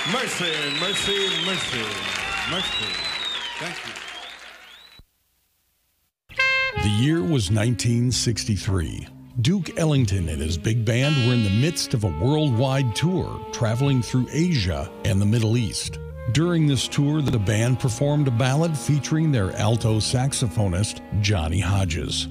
Mercy, mercy, mercy, mercy. Thank you. The year was 1963. Duke Ellington and his big band were in the midst of a worldwide tour, traveling through Asia and the Middle East. During this tour, the band performed a ballad featuring their alto saxophonist, Johnny Hodges.